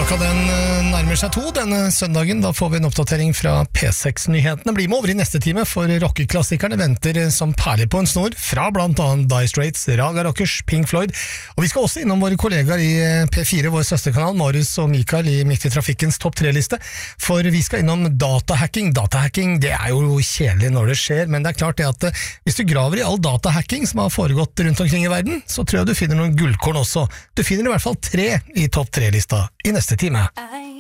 Klokka den nærmer seg 2 denne søndagen. Da får vi en oppdatering fra P6-nyhetene. Bli med over i neste time, for rockeklassikerne venter som perler på en snor fra blant annet Dire Straits, Raga Rockers, Pink Floyd. Og vi skal også innom våre kollegaer i P4, vår søsterkanal, Marius og Mikael i Midt i Trafikkens topp 3-liste. For vi skal innom datahacking. Datahacking, det er jo kjedelig når det skjer, men det er klart det at hvis du graver i all datahacking som har foregått rundt omkring i verden, så tror jeg du finner noen gullkorn også. Du finner i hvert fall 3 i topp 3-lista i neste time.